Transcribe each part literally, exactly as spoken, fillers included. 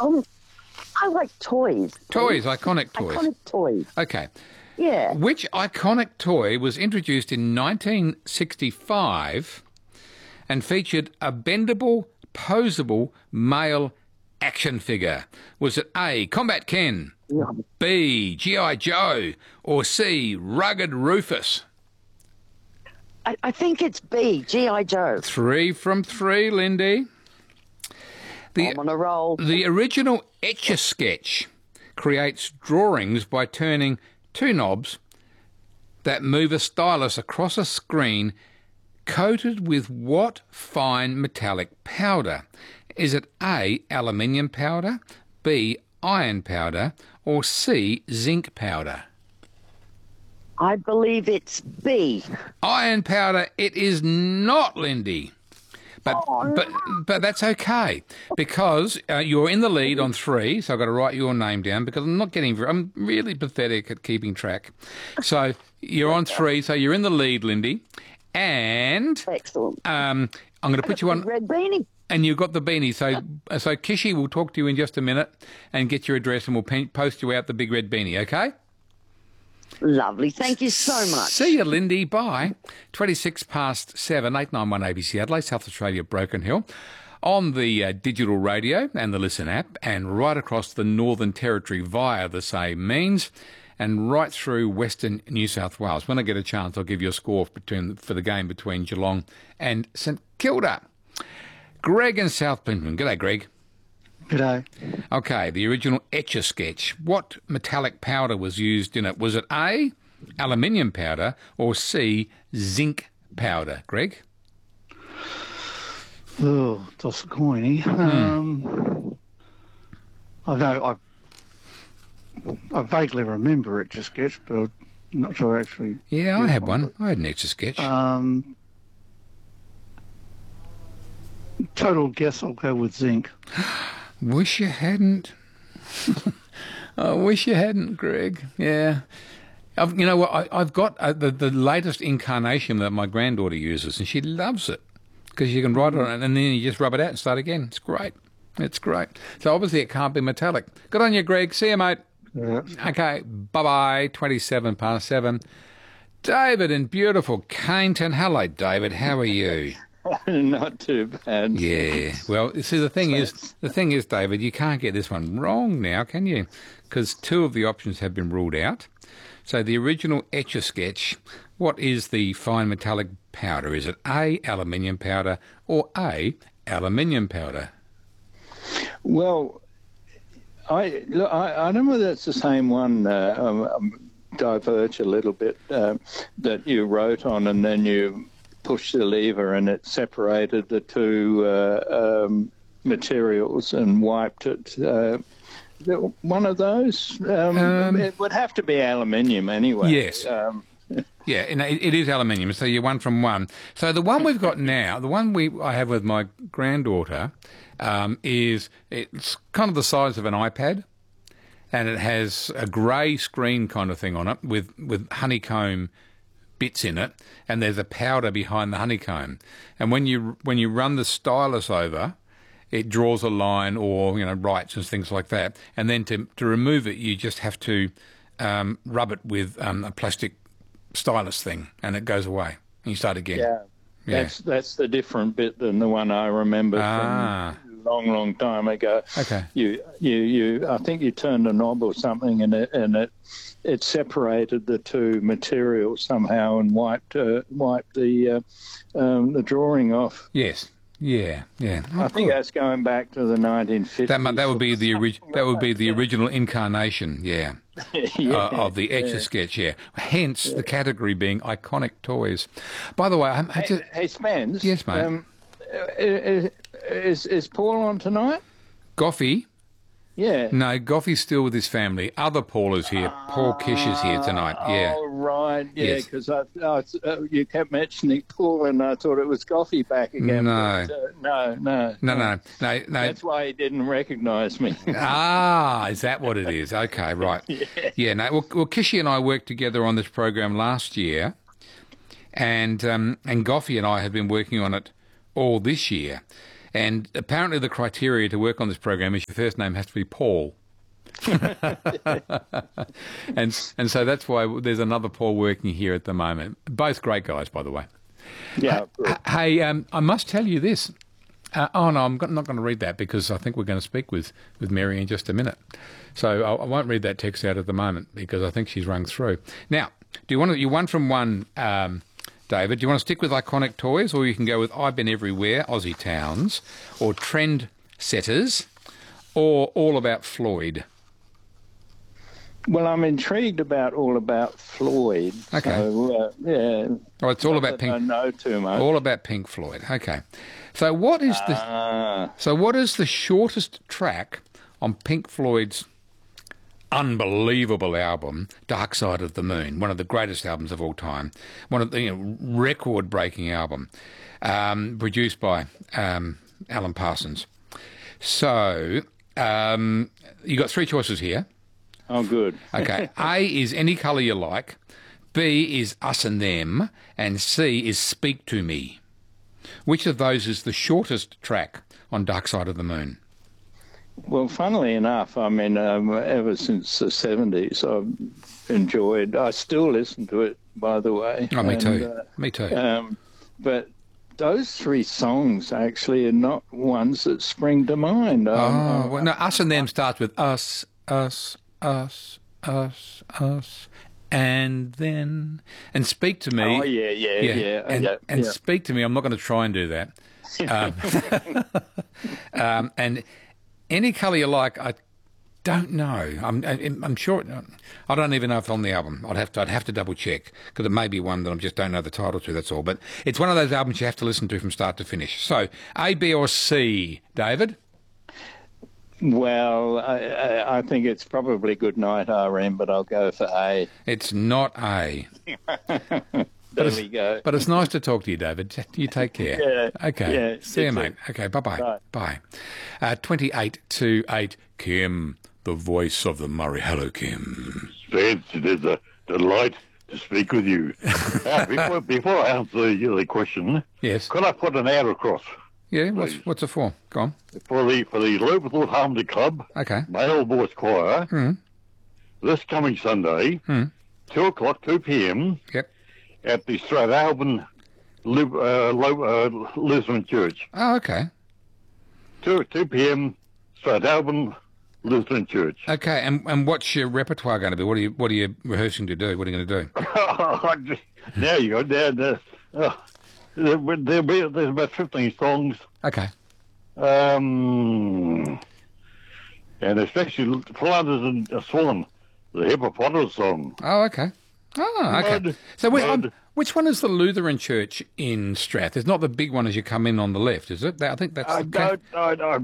Um, I like toys. Toys, iconic toys. Iconic toys. Okay. Yeah. Which iconic toy was introduced in nineteen sixty-five and featured a bendable, posable male action figure? Was it A, Combat Ken, Yeah. B, G I. Joe, or C, Rugged Rufus? I, I think it's B, G I. Joe. Three from three, Lindy. The, I'm on a roll. the original Etch-a-Sketch creates drawings by turning two knobs that move a stylus across a screen coated with what fine metallic powder? Is it A, aluminium powder, B, iron powder, or C, zinc powder? I believe it's B. Iron powder, it is not, Lindy. But, Oh, but but that's okay, because uh, you're in the lead on three, so I've got to write your name down because I'm not getting... I'm really pathetic at keeping track. So you're on three, so you're in the lead, Lindy. And Excellent. um, I'm going to put you on... Red beanie. And you've got the beanie. So so Kishi will talk to you in just a minute and get your address, and we'll pen- post you out the big red beanie, okay? Lovely. Thank you so much. See you, Lindy. Bye. twenty-six past seven, eight nine one A B C Adelaide, South Australia, Broken Hill, on the uh, digital radio and the Listen app, and right across the Northern Territory via the same means, and right through Western New South Wales. When I get a chance, I'll give you a score between, for the game between Geelong and St Kilda. Greg in South Brisbane. G'day, Greg. G'day. Okay, the original Etch-a-Sketch. What metallic powder was used in it? Was it A, aluminium powder, or C, zinc powder? Greg? Oh, toss a coin, eh? Hmm. Um, I know, I, I vaguely remember it just sketch, but I'm not sure actually. Yeah, I had one. I had an Etch-a-Sketch. Um, total guess, I'll go with zinc. Wish you hadn't. I wish you hadn't, Greg. Yeah. I've, you know what? I, I've got uh, the, the latest incarnation that my granddaughter uses, and she loves it because you can write on it and then you just rub it out and start again. It's great. It's great. So obviously it can't be metallic. Good on you, Greg. See you, mate. Yeah. Okay. Bye-bye. twenty-seven past seven. David in beautiful Cainton. Hello, David. How are you? Not too bad. Yeah. Well, you see, the thing is, the thing is, David, you can't get this one wrong now, can you? Because two of the options have been ruled out. So the original Etch-a-Sketch, what is the fine metallic powder? Is it A, aluminium powder, or A, aluminium powder? Well, I look, I, I don't know whether it's the same one. Uh, um, um, diverge a little bit uh, that you wrote on, and then you pushed the lever and it separated the two uh, um, materials and wiped it. Uh, one of those? Um, Um, it would have to be aluminium anyway. Yes. Um, Yeah, and it, it is aluminium, so you're one from one. So the one we've got now, the one we I have with my granddaughter, um, is it's kind of the size of an iPad, and it has a grey screen kind of thing on it with, with honeycomb bits in it, and there's a powder behind the honeycomb. And when you when you run the stylus over, it draws a line or, you know, writes and things like that. And then to to remove it, you just have to um, rub it with um, a plastic stylus thing, and it goes away. And you start again. yeah, Yeah. that's that's the different bit than the one I remember Ah. from a long, long time ago. Okay. You, you, you. I think you turned a knob or something, and it and it it separated the two materials somehow and wiped uh, wiped the uh, um, the drawing off. Yes. Yeah. Yeah. Oh, I think good. that's going back to the nineteen fifties. that mu- that would be the ori- that would be the original incarnation. Yeah. yeah. uh, of the Etch-a-Sketch, yeah. Hence the category being iconic toys. By the way, I, I just, Hey, Spence. Yes, mate. Um, is, is is Paul on tonight? Goffy. Yeah. No, Goffy's still with his family. Other Paul is here. Paul Kish is here tonight. Yeah. Oh, right. Yeah, Yes. because I, I, uh, you kept mentioning Paul, and I thought it was Goffy back again. No. But, uh, no, no. No, no, no, no. That's why he didn't recognise me. Ah, is that what it is? Okay, right. Yeah. Yeah, no, well, well, Kishy and I worked together on this program last year, and um, and Goffy and I have been working on it all this year. And apparently the criteria to work on this program is your first name has to be Paul. and and so that's why there's another Paul working here at the moment. Both great guys, by the way. Yeah. Uh, hey, um, I must tell you this. Uh, oh, no, I'm not going to read that because I think we're going to speak with, with Mary in just a minute. So I, I won't read that text out at the moment because I think she's rung through. Now, do you want to, you one from one, um, David, do you want to stick with iconic toys, or you can go with I've Been Everywhere, Aussie Towns, or Trend Setters, or All About Floyd? Well, I'm intrigued about All About Floyd. Okay. So, uh, yeah. Oh, it's all Not about that Pink. I know too much. All about Pink Floyd. Okay. So what is the Ah. so what is the shortest track on Pink Floyd's unbelievable album, Dark Side of the Moon, one of the greatest albums of all time, one of the you know, record-breaking album, um, produced by um, Alan Parsons. So um, you got three choices here. Oh, good. Okay. A is Any Colour You Like, B is Us and Them, and C is Speak to Me. Which of those is the shortest track on Dark Side of the Moon? Well, funnily enough, I mean, um, ever since the seventies, I've enjoyed. I still listen to it, by the way. Oh, me and, too. uh, Me too. Um, but those three songs actually are not ones that spring to mind. Um, oh, well, no, Us and Them starts with us, us, us, us, us, and then, and Speak to Me. Oh, yeah, yeah, yeah. and yeah, and yeah. Speak to Me, I'm not going to try and do that. Um, um, and Any Colour You Like, I don't know. I'm, I'm, I'm sure. I don't even know if it's on the album. I'd have to. I'd have to double check because it may be one that I just don't know the title to. That's all. But it's one of those albums you have to listen to from start to finish. So A, B, or C, David? Well, I, I I think it's probably Good Night R M, but I'll go for A. It's not A. There we go. But it's nice to talk to you, David. You take care. Yeah. Okay. Yeah, See you you, too. mate. Okay. Bye-bye. Bye. Bye. Uh, twenty-eight to eight. Kim, the voice of the Murray. Hello, Kim. Spence, it is a delight to speak with you. uh, before, before I answer your the question, Yes. could I put an ad across Yeah. What's Please. what's it for? Go on. for the for the Lobethorpe Harmony Club Okay. male voice choir Mm. this coming Sunday, Mm. two o'clock, two p.m. Yep. at the Strathalbyn Lib, uh, Lo, uh, Lutheran Church. Oh, okay. Two two p.m. Strathalbyn Lutheran Church. Okay. And and what's your repertoire going to be? What are you what are you rehearsing to do? What are you going to do? Now you go. There, there, uh, there, there'll be, there's about fifteen songs. Okay. Um, and especially Flanders and Swan, the hippopotamus song. Oh, okay. Oh, okay. Mud, So wait, um, mud. which one is the Lutheran Church in Strath? It's not the big one as you come in on the left, is it? I think that's. I the ca- don't, I, I,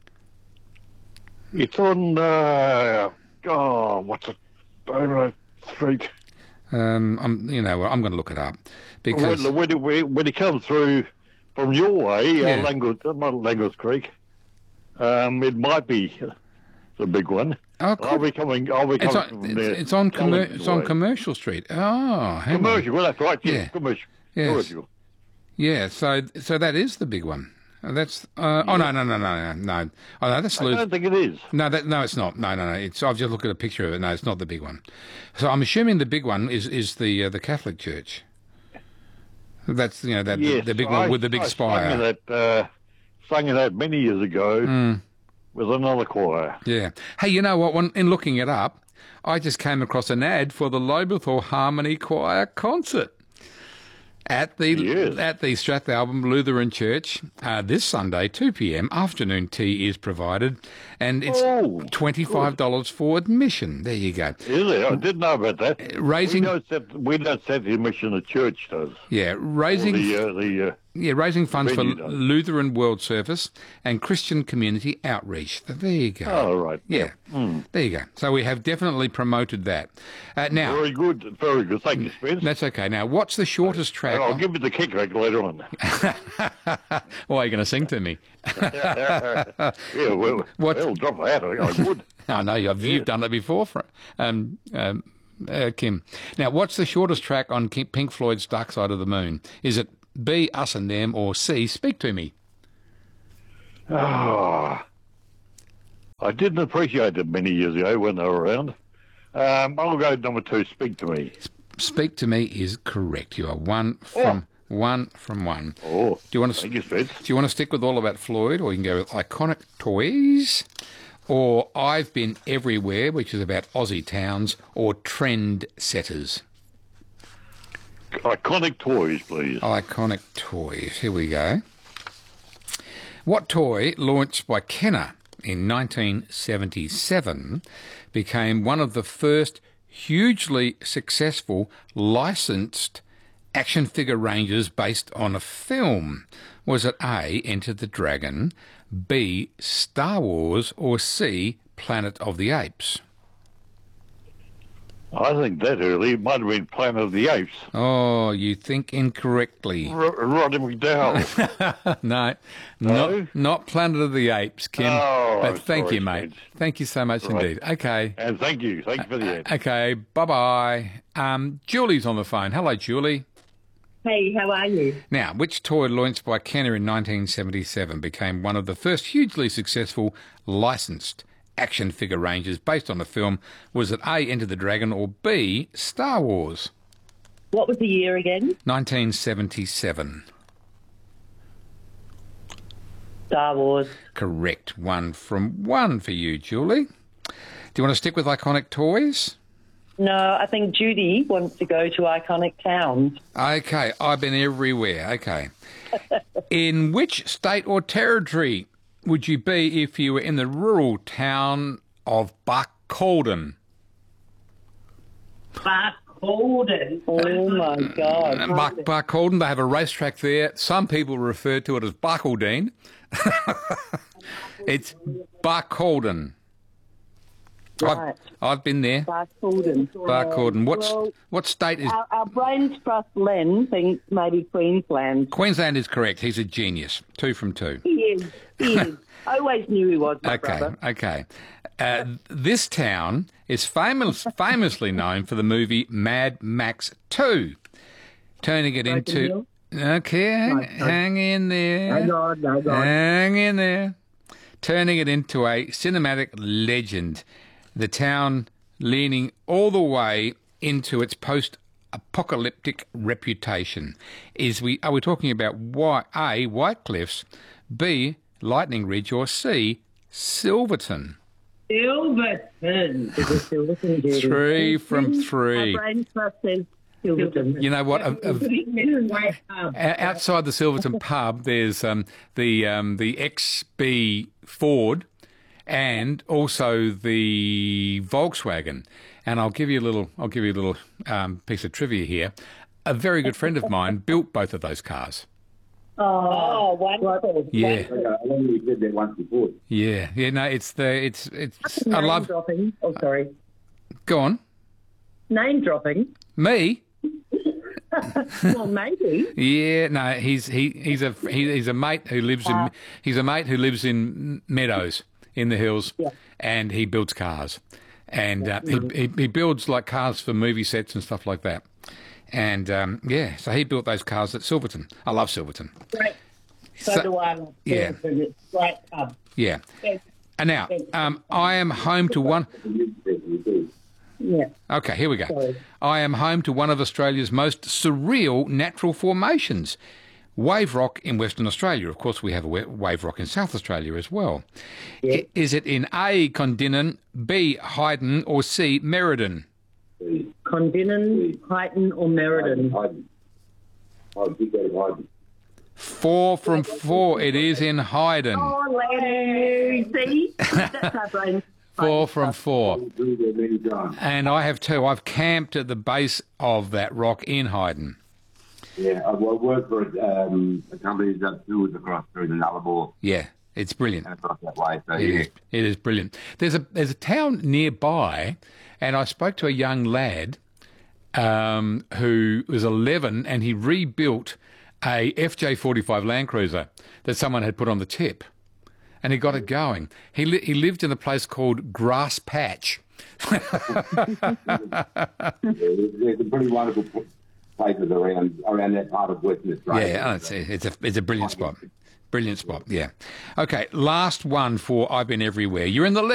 it's on, uh, oh, what's it, Donut Street. Um, I'm, you know, I'm going to look it up because When, when, it, when it comes through from your way, Yeah. uh, Langos, not Langos Creek, um, it might be the big one. oh, I'll cool. be coming, I'll be it's coming on from it's, there. it's on commer- Collingwood it's on way. Commercial Street. Oh, hang on. Commercial, well, that's right, yes, Yeah. commercial. Yes. Commercial. Yeah, so so that is the big one. Uh, That's uh, oh no no no no no no oh no that's I Luth- don't think it is. no that no it's not no no no it's I've just looked at a picture of it. No, it's not the big one. So I'm assuming the big one is is the uh, the Catholic Church. That's you know that Yes, the, the big I- one with the big I spire. Sang that, uh, sang that many years ago Mm. with another choir. Yeah. Hey, you know what? When, in looking it up, I just came across an ad for the Lobethorpe Harmony Choir concert at the Yes. at the Strathalbyn Lutheran Church uh, this Sunday, two p.m. Afternoon tea is provided, and it's Oh, twenty-five dollars for admission. There you go. Is it? I didn't know about that. Raising, We don't set, we don't set the admission, the church does. yeah, Or raising, the, uh, the, uh, yeah, raising funds for venue does. Lutheran World Service and Christian Community Outreach. There you go. oh, right. Yeah, there you go. So we have definitely promoted that. Uh, now, Very good, very good. Thank you, Spence. that's okay. Now, what's the shortest track? I'll give you the kickback later on. Or are you going to sing to me? yeah, well, What- well, drop that. I I would. I know you've, you've done it before, for, um, um, uh, Kim. Now, what's the shortest track on Ki- Pink Floyd's Dark Side of the Moon? Is it B, Us and Them, or C, Speak to Me? Oh, I didn't appreciate them many years ago when they were around. Um, I'll go number two, Speak to Me. Speak to Me is correct. You are one from one from one. Oh, Do you want to thank you, Spence. do you want to stick with All About Floyd, or you can go with Iconic Toys, or I've Been Everywhere, which is about Aussie towns, or Trend Setters? Iconic Toys, please. Iconic Toys. Here we go. What toy, launched by Kenner in nineteen seventy-seven, became one of the first hugely successful licensed action figure ranges based on a film? Was it A, Enter the Dragon, B, Star Wars, or C, Planet of the Apes? I think that early might have been Planet of the Apes. Oh, you think incorrectly. R- Roddy McDowell. No, No? not not Planet of the Apes, Kim. Oh, but I'm thank sorry, you, mate. Spence. Thank you so much Right. indeed. Okay. And thank you. Thank you for the answer. Okay, bye-bye. Um, Julie's on the phone. Hello, Julie. Hey, how are you? Now, which toy launched by Kenner in nineteen seventy-seven became one of the first hugely successful licensed action figure ranges based on a film? Was it A, Enter the Dragon, or B, Star Wars? What was the year again? nineteen seventy-seven. Star Wars. Correct. One from one for you, Julie. Do you want to stick with Iconic Toys? No, I think Judy wants to go to iconic towns. Okay, I've been everywhere. Okay. In which state or territory would you be if you were in the rural town of Barcaldine? Barcaldine. Oh, my God. Bar- Barcaldine, they have a racetrack there. Some people refer to it as Barcaldine. It's Barcaldine. Right. I've, I've been there. Barcaldine. Barcaldine. What, Well, what state is... Our, our brains trust Len thinks maybe Queensland. Queensland is correct. He's a genius. Two from two. He is. He is. I always knew he was my Okay, brother. okay. Uh, this town is famous, famously known for the movie Mad Max two, turning it into... Okay, hang, hang in there. Hang on, hang on. Hang in there. Turning it into a cinematic legend. The town leaning all the way into its post-apocalyptic reputation. Is we Are we talking about y, A, White Cliffs, B, Lightning Ridge, or C, Silverton? Silverton. Is it Silverton, Judy? Three from three. Our brains trust says Silverton. You know what? A, a, Um, O- outside the Silverton pub, there's um, the um, the X B Ford, and also the Volkswagen. And I'll give you a little. I'll give you a little um, piece of trivia here. A very good friend of mine built both of those cars. Oh, wonderful. Yeah, I think we did that once before. yeah, yeah. No, it's the it's it's. I Name love. dropping. Oh, sorry. Go on, Name dropping. me. Well, maybe. Yeah, no, he's he he's a he, he's a mate who lives in he's a mate who lives in Meadows in the hills, and he builds cars, and uh, he, he he builds like cars for movie sets and stuff like that, and um, yeah, so he built those cars at Silverton. I love Silverton. Great. So, So- do I. yeah. It's great pub. Yeah, Yes. and now um, I am home to one. Yeah. Okay, here we go. Sorry. I am home to one of Australia's most surreal natural formations, Wave Rock in Western Australia. Of course, we have a wa- Wave Rock in South Australia as well. I- Is it in A, Condinan, B, Hayden, or C, Meriden? Condinan, Highton, or Meriden? Hayden. I'd be go to Hayden. Four from four. It is in Hayden. Oh, Lenny, see? That's our brains. Four from four. I've been there many times. And I have two. I've camped at the base of that rock in Hayden. Yeah, I wo- work for um, a company that tours across through the Nullarbor Yeah, it's brilliant. and across that way. So It yeah, is, it is brilliant. There's a there's a town nearby, and I spoke to a young lad um, who was eleven, and he rebuilt a F J forty-five Land Cruiser that someone had put on the tip, and he got it going. He li- he lived in a place called Grass Patch. yeah, there's, there's a pretty wonderful p- places around around that part of Western Australia. Yeah, oh, it's, it's a it's a brilliant spot. Brilliant spot, yeah. Okay, last one for I've Been Everywhere. You're in the